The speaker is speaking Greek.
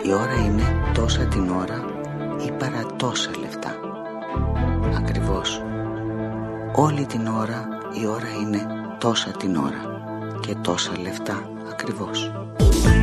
Η ώρα είναι τόσα την ώρα ή παρά τόσα λεφτά? Ακριβώς. Όλη την ώρα η ώρα είναι τόσα την ώρα και τόσα λεφτά ακριβώς.